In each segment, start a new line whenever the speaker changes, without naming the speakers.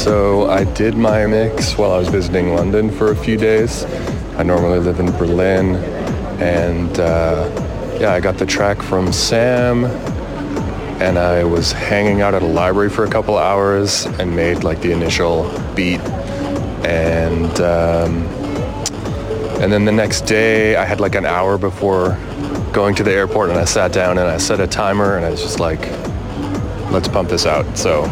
So I did my mix while I was visiting London for a few days. I normally live in Berlin, and I got the track from Sam, and I was hanging out at a library for a couple hours and made like the initial beat, and then the next day I had like an hour before going to the airport, and I sat down and I set a timer, and I was just like, let's pump this out. So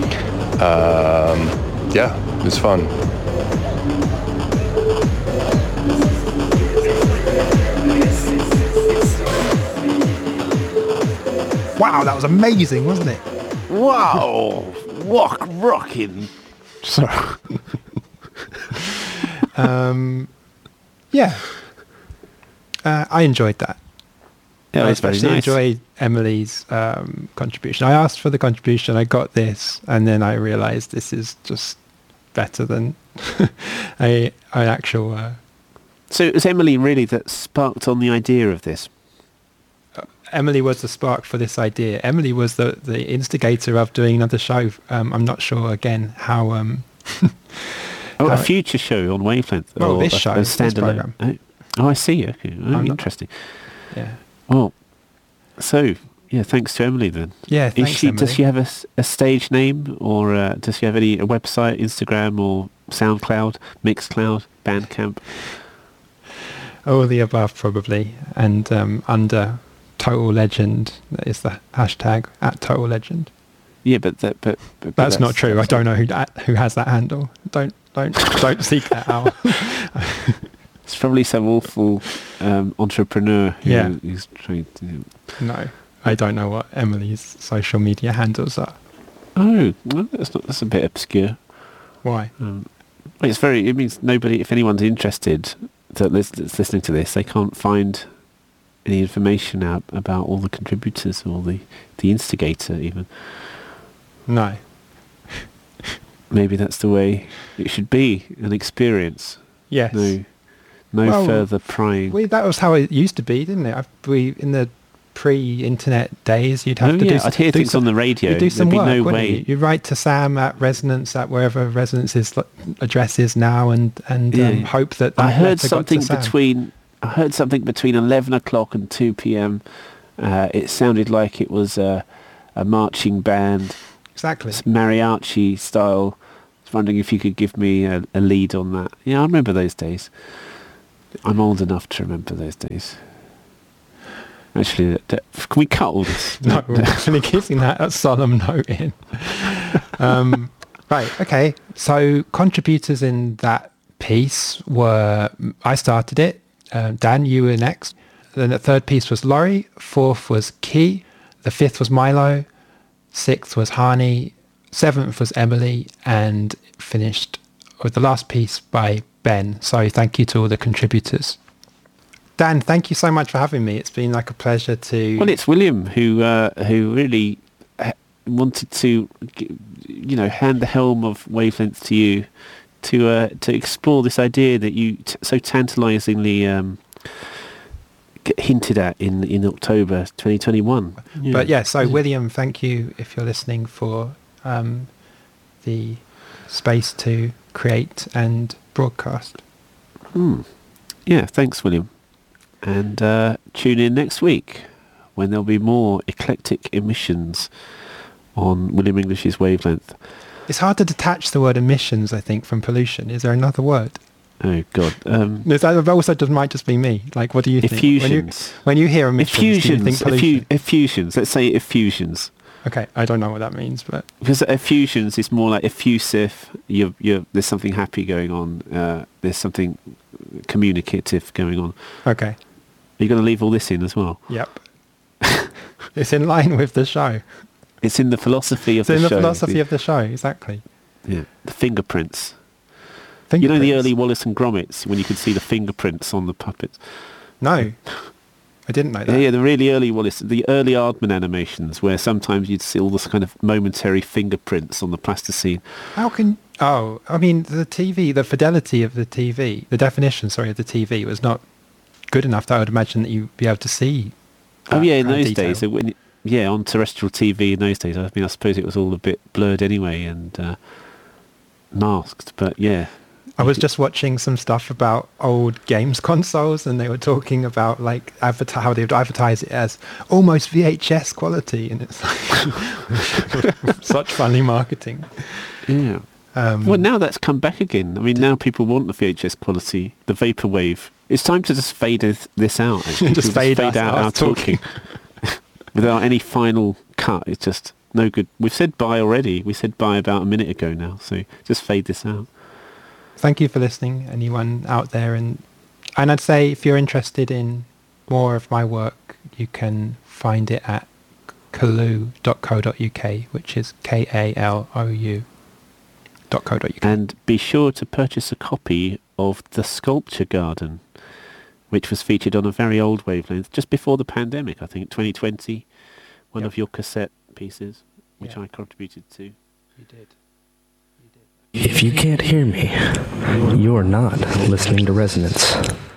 it was fun.
Wow, that was amazing, wasn't it?
Wow, rocking.
Sorry. Yeah. I enjoyed that.
Yeah,
I
that's very
especially
nice.
enjoyed Emily's contribution. I asked for the contribution, I got this, and then I realised this is just better than an actual...
So it was Emily really that sparked on the idea of this?
Emily was the spark for this idea. Emily was the instigator of doing another show. I'm not sure, again, how...
a future show on Wavelength?
Well,
or
this show,
a
this
standalone?
programme.
Oh, I see. Okay. Oh, interesting.
Yeah.
Well, so, yeah, thanks to Emily then.
Yeah, thanks, Emily.
Does she have a stage name, or does she have a website, Instagram, or SoundCloud, Mixcloud, Bandcamp?
All the above, probably. And under Total Legend, that is the hashtag @Total Legend.
Yeah, but
that's not true. I don't know who has that handle. Don't seek that out.
It's probably some awful entrepreneur who's trying to...
No, I don't know what Emily's social media handles are.
Oh, well, that's a bit obscure.
Why?
It means nobody, if anyone's interested that's listening to this, they can't find any information out about all the contributors or the instigator even.
No.
Maybe that's the way it should be, an experience.
Yes.
No further prying.
That was how it used to be, didn't it? In the pre-internet days, you'd have to
I'd hear things on the radio.
You'd do some
There'd
work,
be no
wouldn't
way.
you? You'd write to Sam at Resonance, at wherever Resonance's address is now, and hope that
I heard
letter got to
something
Sam.
between 11 o'clock and 2 p.m. It sounded like it was a marching band.
Exactly.
It's mariachi style. I was wondering if you could give me a lead on that. Yeah, I remember those days. I'm old enough to remember those days. Actually, can we cut all this?
No, we're actually keeping that solemn note in. Right, okay. So contributors in that piece were, I started it. Dan, you were next. Then the third piece was Laurie. Fourth was Key. The fifth was Milo. Sixth was Hani. Seventh was Emily. And finished with the last piece by Ben. So thank you to all the contributors. Dan, thank you so much for having me. It's been like a pleasure to...
Well, it's William who really wanted to, hand the helm of Wavelength to you to explore this idea that you so tantalisingly hinted at in October 2021. Yeah.
But so William, thank you, if you're listening, for the space to create and broadcast.
Yeah, thanks, William. And tune in next week when there'll be more eclectic emissions on William English's Wavelength.
It's hard to detach the word emissions, I think, from pollution. Is there another word?
Oh, God.
That also might just be me. Like, what do you think?
Effusions.
When you hear emissions, do you think pollution?
Effusions. Let's say effusions.
Okay, I don't know what that means, but...
Because effusions is more like effusive. There's something happy going on. There's something communicative going on.
Okay.
Are you going to leave all this in as well?
Yep. It's in line with the show.
It's in the philosophy of the show.
It's in the philosophy of the show, exactly.
Yeah. The fingerprints. You know the early Wallace and Gromits, when you could see the fingerprints on the puppets?
No. I didn't know that.
Yeah, the really early Wallace, the early Aardman animations, where sometimes you'd see all this kind of momentary fingerprints on the plasticine.
How can... Oh, I mean, the TV, the fidelity of the TV, the definition, of the TV was not good enough that I would imagine that you'd be able to see.
In those days. On terrestrial TV in those days, I suppose it was all a bit blurred anyway, and masked, but yeah.
I was just watching some stuff about old games consoles, and they were talking about like how they would advertise it as almost VHS quality, and it's like such funny marketing.
Yeah. Well, now that's come back again. I mean, now people want the VHS quality, the vaporwave. It's time to just fade this out. Actually.
Just fade out
our talking without any final cut. It's just no good. We've said bye already. We said bye about a minute ago now. So just fade this out.
Thank you for listening, anyone out there. And I'd say if you're interested in more of my work, you can find it at kalou.co.uk, which is KALOU.co.uk.
And be sure to purchase a copy of The Sculpture Garden, which was featured on a very old wavelength just before the pandemic, I think, 2020. One of your cassette pieces, which I contributed to.
You did.
If you can't hear me, you're not listening to Resonance.